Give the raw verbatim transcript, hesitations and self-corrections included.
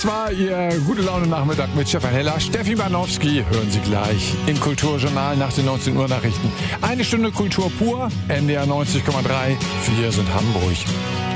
war Ihr Gute Laune Nachmittag mit Stefan Heller. Steffi Banowski hören Sie gleich im Kulturjournal nach den neunzehn Uhr Nachrichten. Eine Stunde Kultur pur, N D R neunzig Komma drei. Wir sind Hamburg.